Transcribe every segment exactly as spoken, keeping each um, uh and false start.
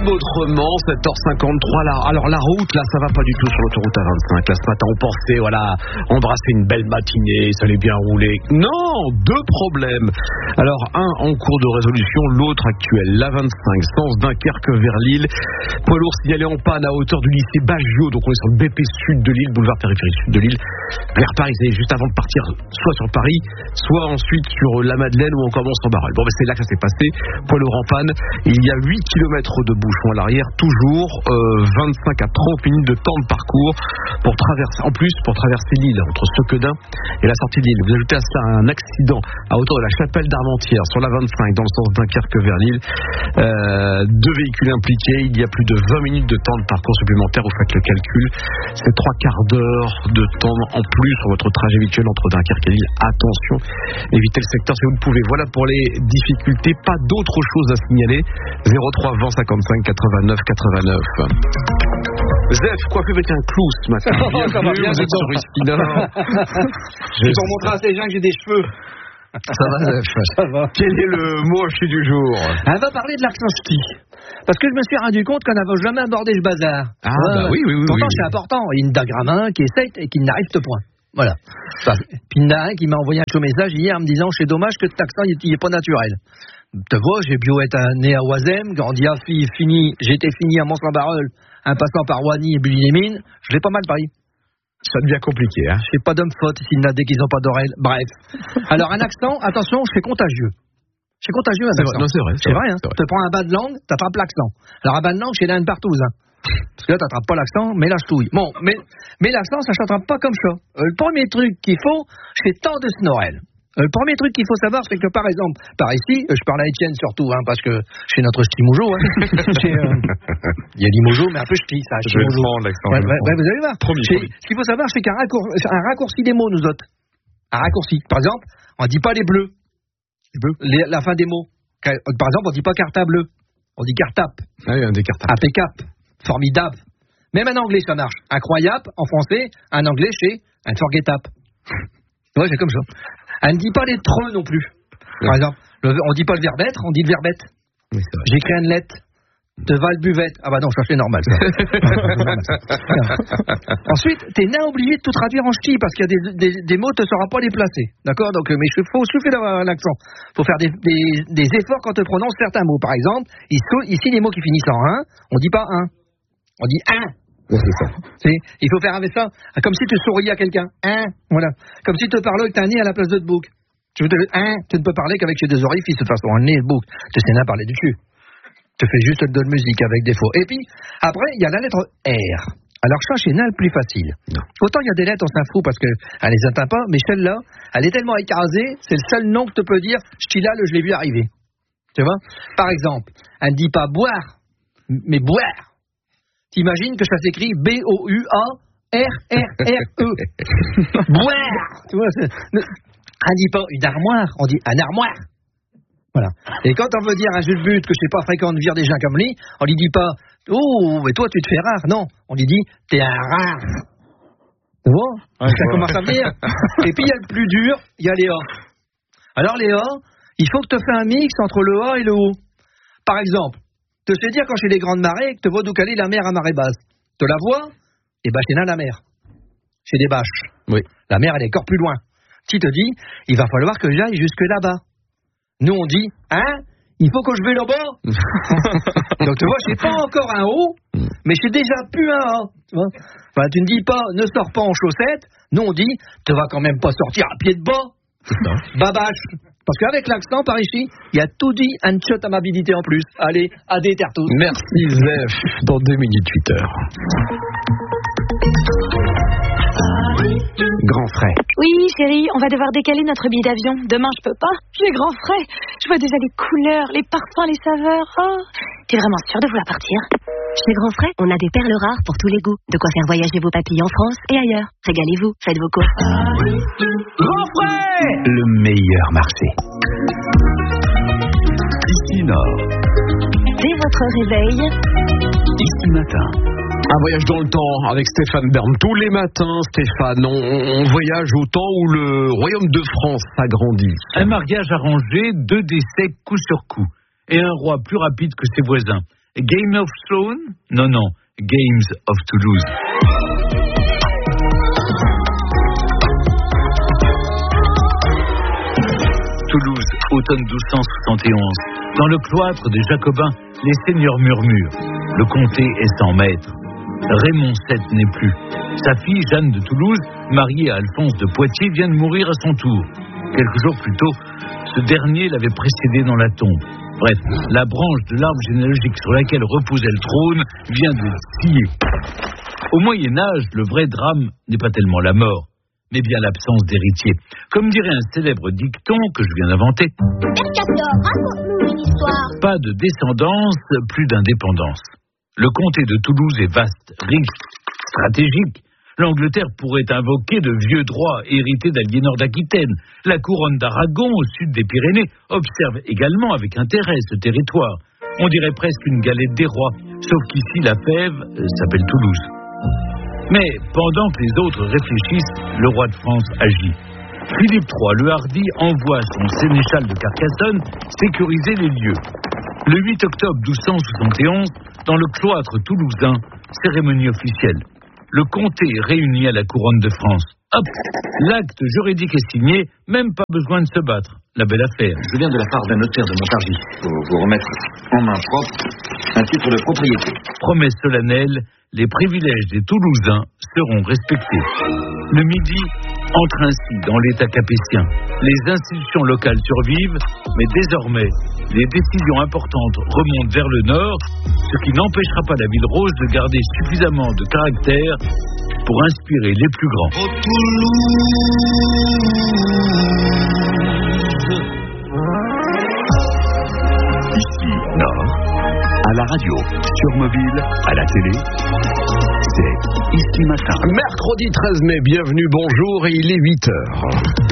autrement, sept heures cinquante-trois là. Alors la route là, ça va pas du tout sur l'autoroute A vingt-cinq. Là ce matin on pensait voilà embrasser une belle matinée, ça allait bien rouler. Non, deux problèmes. Alors un en cours de résolution, l'autre actuel. L'A vingt-cinq, sens Dunkerque vers Lille. Poids lourd signalé en panne à hauteur du lycée Baggio, donc on est sur le B P sud de Lille, boulevard périphérique sud de Lille. Vers Paris, c'est juste avant de partir, soit sur Paris, soit ensuite sur la Madeleine ou encore Mont-Saint-Barreul. Bon ben c'est là que ça s'est passé. Poids lourd en panne. Il y a huit kilomètres de bouchons à l'arrière, toujours euh, vingt-cinq à trente minutes de temps de parcours pour traverser, en plus pour traverser l'île entre Sequedin et la sortie de l'île. Vous ajoutez à cela un accident à hauteur de la Chapelle d'Armentières sur la vingt-cinq dans le sens Dunkerque vers Lille. Euh, deux véhicules impliqués, il y a plus de vingt minutes de temps de parcours supplémentaire, vous faites le calcul. C'est trois quarts d'heure de temps en plus sur votre trajet habituel entre Dunkerque et Lille. Attention, évitez le secteur si vous le pouvez. Voilà pour les difficultés, pas d'autre chose à signaler. zéro trois vingt cinquante-cinq quatre-vingt-neuf quatre-vingt-neuf. Zef, coiffé avec un clou ce matin. Oh, ça va bien, vous êtes sur Risquina. Je vais montrer à ces gens que j'ai des cheveux. Ça va, Zef? Ça va. Quel est le mot hachis du jour? On va parler de l'accent ch'ti. Parce que je me suis rendu compte qu'on n'avait jamais abordé le bazar. Ah, ouais, bah oui, oui, oui. Pourtant, oui, c'est oui. important. Il y a une dagramin qui essaye et qui n'arrive point. Voilà. Puis il y en a un qui m'a envoyé un chaud message hier en me disant c'est dommage que cet accent il n'est pas naturel. Tu vois, j'ai bio été né à Oisem, grandi à Fi, fini, j'étais fini à Mont-Saint-Barreul, en passant par Wany et Bully-les-Mines, je l'ai pas mal pris. Ça devient compliqué, hein. Je fais pas d'homme faute ici, dès qu'ils n'ont pas d'oreilles. Bref. Alors un accent, attention, c'est contagieux. C'est contagieux un accent. Non, c'est vrai. C'est vrai, hein. Tu te prends un bas de langue, t'attrapes l'accent. Alors un bas de langue, c'est l'un partout, hein. Parce que là, t'attrapes pas l'accent, mais la ch'touille. Bon, mais, mais l'accent, ça s'attrape pas comme ça. Euh, le premier truc qu'il faut, c'est tant de snorel. Euh, le premier truc qu'il faut savoir, c'est que par exemple, par ici, euh, je parle à Étienne surtout, hein, parce que c'est notre ch'ti moujo. Hein. Il euh, y a l'imojo, mais un peu ch'ti, ça. Je vais le prendre, l'accent. Ouais, ouais, ouais, vous allez voir. Promis, promis. Ce qu'il faut savoir, c'est qu'un raccour... un raccourci des mots, nous autres. Un raccourci. Par exemple, on dit pas les bleus. Les bleus. Les, la fin des mots. Par exemple, on dit pas carta bleu. On dit cartap. Ah oui, un des cartables. Impeccable. Formidable. Même en anglais, ça marche. Incroyable, en français, en anglais, c'est un forget-up. Ouais, c'est comme ça. Elle ne dit pas les treux non plus. Par ouais. exemple, le, on ne dit pas le verbe être, on dit le verbe être. Oui, j'écris une lettre. De Val Buvette. Ah bah non, ça c'est normal. Ça. Ensuite, t'es là obligé de tout traduire en ch'ti parce qu'il y a des, des, des mots, tu ne sauras pas les placer. D'accord. Donc, mais il faut suffire d'avoir un accent. Il faut faire des, des, des efforts quand tu prononces certains mots. Par exemple, ici, les mots qui finissent en un, on ne dit pas un. On dit un. Ouais, c'est ça. C'est, il faut faire avec ça, comme si tu souriais à quelqu'un. Un. Voilà. Comme si tu parlais avec un nez à la place de bouc. Tu, veux te, un, tu ne peux parler qu'avec des orifices de toute façon. Un nez, bouc. Tu sais pas parler du cul. Tu fais juste de la musique avec des faux. Et puis, après, il y a la lettre R. Alors, ça, c'est le plus facile. Non. Autant il y a des lettres, on s'en fout parce qu'elle ne les atteint pas, mais celle-là, elle est tellement écrasée, c'est le seul nom que tu peux dire, je là, je l'ai vu arriver. Tu vois? Par exemple, elle ne dit pas boire, mais boire. T'imagines que ça s'écrit B O U A R R R E. Boire. Tu vois? C'est... On ne dit pas une armoire, on dit un armoire. Voilà. Et quand on veut dire un jeu de but que c'est pas fréquent de virer des gens comme lui, on lui dit pas oh, mais toi tu te fais rare. Non, on lui dit t'es un rare. Tu vois? Ouais, ça commence à venir. Et puis il y a le plus dur, il y a les A. Alors les A, il faut que tu fasses un mix entre le A et le O. Par exemple, te sais dire quand chez les grandes marées, que tu vois d'où caler la mer à marée basse. Te la vois? Et ben c'est là la mer. C'est des bâches. Oui. La mer elle est encore plus loin. Tu te dis, il va falloir que j'aille jusque là-bas. Nous, on dit, hein, il faut que je vais là-bas. Donc, tu vois, c'est pas encore un haut, mais c'est déjà plus un A. Tu vois, enfin, tu ne dis pas, ne sors pas en chaussettes. Nous, on dit, tu vas quand même pas sortir à pied de bas. Babache. Parce qu'avec l'accent, par ici, il y a tout dit, un shot amabilité en plus. Allez, à des terres tous. Merci, Zef. Dans deux minutes, huit heures. Grand frais. Oui, chérie, on va devoir décaler notre billet d'avion. Demain, je peux pas. J'ai grand frais. Je vois déjà les couleurs, les parfums, les saveurs. Oh, t'es vraiment sûre de vouloir partir? Chez Grand Frais, on a des perles rares pour tous les goûts. De quoi faire voyager vos papilles en France et ailleurs. Régalez-vous, faites vos courses. Grand frais! Le meilleur marché. Ici Nord. Dès votre réveil. Ici Matin. Un voyage dans le temps avec Stéphane Bern. Tous les matins, Stéphane, on, on voyage au temps où le royaume de France s'agrandit. Un mariage arrangé, deux décès coup sur coup. Et un roi plus rapide que ses voisins. Game of Thrones ? Non, non, Games of Toulouse. Toulouse, automne douze cent soixante et onze. Dans le cloître des Jacobins, les seigneurs murmurent. Le comté est sans maître. Raymond sept n'est plus. Sa fille, Jeanne de Toulouse, mariée à Alphonse de Poitiers, vient de mourir à son tour. Quelques jours plus tôt, ce dernier l'avait précédé dans la tombe. Bref, la branche de l'arbre généalogique sur laquelle reposait le trône vient de scier. Au Moyen-Âge, le vrai drame n'est pas tellement la mort, mais bien l'absence d'héritier. Comme dirait un célèbre dicton que je viens d'inventer. Mercator, raconte-nous une histoire. Pas de descendance, plus d'indépendance. Le comté de Toulouse est vaste, riche, stratégique. L'Angleterre pourrait invoquer de vieux droits hérités d'Aliénor d'Aquitaine. La couronne d'Aragon, au sud des Pyrénées, observe également avec intérêt ce territoire. On dirait presque une galette des rois, sauf qu'ici la fève euh, s'appelle Toulouse. Mais pendant que les autres réfléchissent, le roi de France agit. Philippe trois, le hardi, envoie son sénéchal de Carcassonne sécuriser les lieux. Le huit octobre douze cent soixante et onze, dans le cloître toulousain, cérémonie officielle. Le comté est réuni à la couronne de France. Hop, l'acte juridique est signé, même pas besoin de se battre. La belle affaire. Je viens de la part d'un notaire de Montargis pour vous remettre en main propre un titre de propriété. Promesse solennelle, les privilèges des Toulousains seront respectés. Le Midi entre ainsi dans l'État capétien. Les institutions locales survivent, mais désormais, les décisions importantes remontent vers le nord, ce qui n'empêchera pas la ville rose de garder suffisamment de caractère pour inspirer les plus grands. Oh, Toulouse. Ici, Nord, à la radio, sur mobile, à la télé, c'est Ici Matin. Mercredi treize mai, bienvenue, bonjour, et il est huit heures.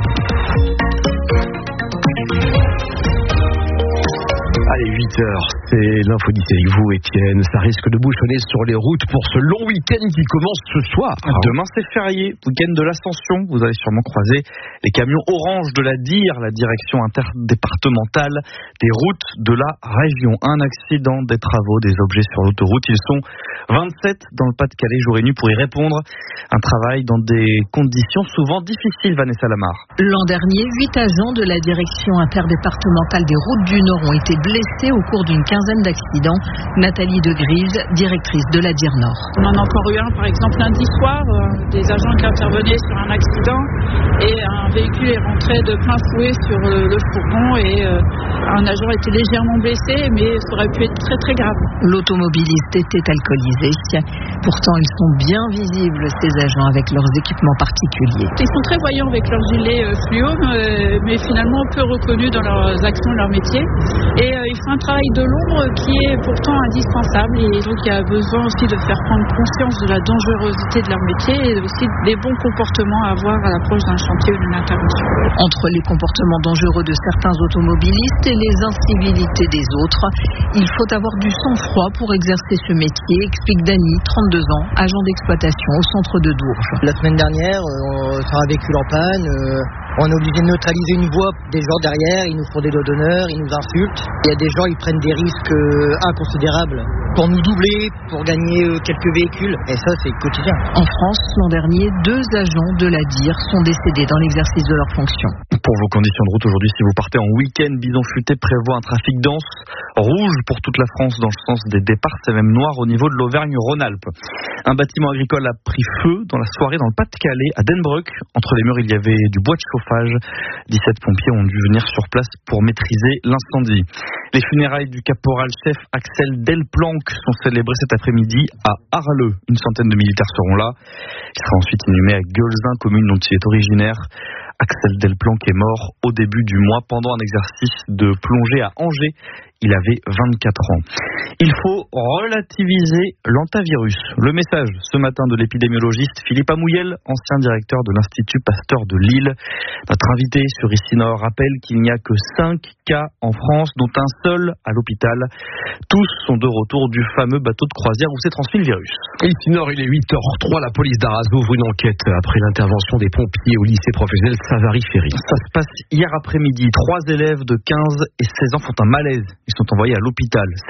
Allez, huit heures, c'est l'info d'ici avec vous, Étienne. Ça risque de bouchonner sur les routes pour ce long week-end qui commence ce soir. Demain, c'est férié, week-end de l'Ascension. Vous avez sûrement croisé les camions orange de la D I R, la direction interdépartementale des routes de la région. Un accident, des travaux, des objets sur l'autoroute. Ils sont vingt-sept dans le Pas-de-Calais, jour et nuit, pour y répondre. Un travail dans des conditions souvent difficiles, Vanessa Lamar. L'an dernier, huit agents de la direction interdépartementale des routes du Nord ont été blessés au cours d'une quinzaine d'accidents. Nathalie de Grise, directrice de la D I R Nord. On en a encore eu un, par exemple, lundi soir, euh, des agents qui intervenaient sur un accident et un véhicule est rentré de plein fouet sur euh, le fourgon et euh, un agent était légèrement blessé, mais ça aurait pu être très très grave. L'automobiliste était alcoolisé. Pourtant, ils sont bien visibles, ces agents, avec leurs équipements particuliers. Ils sont très voyants avec leurs gilets euh, fluo, euh, mais finalement peu reconnus dans leurs actions et leur métier. Et euh, ils font un travail de l'ombre qui est pourtant indispensable. Et donc, il y a besoin aussi de faire prendre conscience de la dangerosité de leur métier et aussi des bons comportements à avoir à l'approche d'un chantier ou d'une intervention. Entre les comportements dangereux de certains automobilistes et les incivilités des autres, il faut avoir du sang-froid pour exercer ce métier, explique Dany, trente-deux ans, agent d'exploitation au centre de Dourges. La semaine dernière, euh, sur un véhicule en panne, euh, on est obligé de neutraliser une voie. Des gens derrière, ils nous font des doigts d'honneur, ils nous insultent. Il y a des gens, ils prennent des risques euh, inconsidérables pour nous doubler, pour gagner euh, quelques véhicules. Et ça, c'est quotidien. En France, l'an dernier, deux agents de la D I R sont décédés dans l'exercice de leurs fonctions. Pour vos conditions de route aujourd'hui, si vous partez en week-end, Bison Futé prévoit un trafic dense, rouge pour toute la France dans le sens des départs, c'est même noir au niveau de l'Auvergne-Rhône-Alpes. Un bâtiment agricole a pris feu dans la soirée dans le Pas-de-Calais, à Denbroek. Entre les murs, il y avait du bois de chauffage. dix-sept pompiers ont dû venir sur place pour maîtriser l'incendie. Les funérailles du caporal-chef Axel Delplanck sont célébrées cet après-midi à Arleux. Une centaine de militaires seront là. Il sera ensuite inhumé à Gueulzin, commune dont il est originaire. Axel Delplanck est mort au début du mois pendant un exercice de plongée à Angers. Il avait vingt-quatre ans. Il faut relativiser l'antavirus. Le message ce matin de l'épidémiologiste Philippe Amouyel, ancien directeur de l'Institut Pasteur de Lille. Notre invité sur Ici Nord rappelle qu'il n'y a que cinq cas en France, dont un seul à l'hôpital. Tous sont de retour du fameux bateau de croisière où s'est transmis le virus. Ici Nord, il est huit heures trois. La police d'Arras ouvre une enquête après l'intervention des pompiers au lycée professionnel Savary-Ferry. Ça se passe hier après-midi. Trois élèves de quinze et seize ans font un malaise. Ils sont envoyés à l'hôpital. Ces jeunes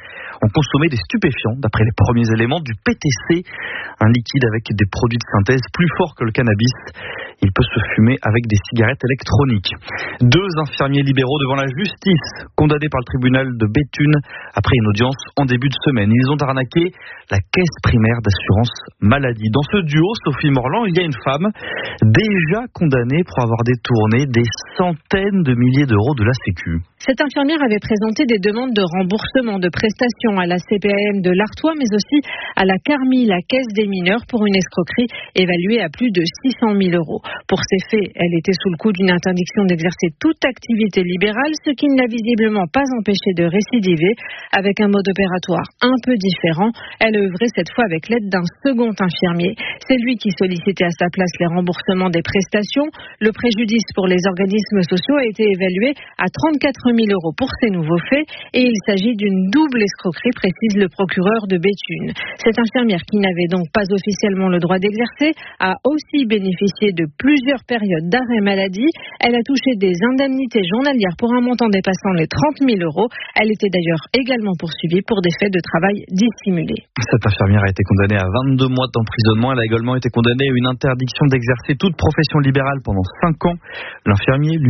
ont consommé des stupéfiants, d'après les premiers éléments, du P T C, un liquide avec des produits de synthèse plus forts que le cannabis. Il peut se fumer avec des cigarettes électroniques. Deux infirmiers libéraux devant la justice, condamnés par le tribunal de Béthune après une audience en début de semaine. Ils ont arnaqué la caisse primaire d'assurance maladie. Dans ce duo, Sophie Morland, il y a une femme déjà condamnée pour avoir détourné des centaines de milliers d'euros de la Sécu. Cette infirmière avait présenté des demandes de remboursement de prestations à la C P A M de l'Artois, mais aussi à la Carmi, la caisse des mineurs, pour une escroquerie évaluée à plus de six cent mille euros. Pour ces faits, elle était sous le coup d'une interdiction d'exercer toute activité libérale, ce qui ne l'a visiblement pas empêché de récidiver. Avec un mode opératoire un peu différent, elle œuvrait cette fois avec l'aide d'un second infirmier. C'est lui qui sollicitait à sa place les remboursements des prestations. Le préjudice pour les organismes sociaux a été évalué à trente-quatre mille euros pour ces nouveaux faits, et il s'agit d'une double escroquerie, précise le procureur de Béthune. Cette infirmière, qui n'avait donc pas officiellement le droit d'exercer, a aussi bénéficié de plusieurs périodes d'arrêt maladie. Elle a touché des indemnités journalières pour un montant dépassant les trente mille euros. Elle était d'ailleurs également poursuivie pour des faits de travail dissimulés. Cette infirmière a été condamnée à vingt-deux mois d'emprisonnement. Elle a également été condamnée à une interdiction d'exercer toute profession libérale pendant cinq ans. L'infirmier, lui,